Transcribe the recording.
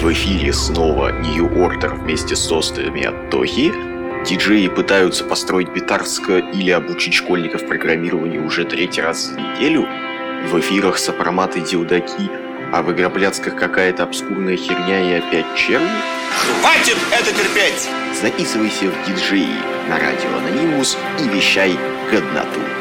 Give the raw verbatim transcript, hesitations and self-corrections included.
В эфире снова New Order вместе с сестрами от Тохи. Диджеи пытаются построить битарско или обучить школьников программированию уже третий раз за неделю. В эфирах сопроматы Дилдаки, а в Игроблядсках какая-то обскурная херня и опять черви. Хватит это терпеть! Записывайся в диджеи на радио Анонимус и вещай годноту.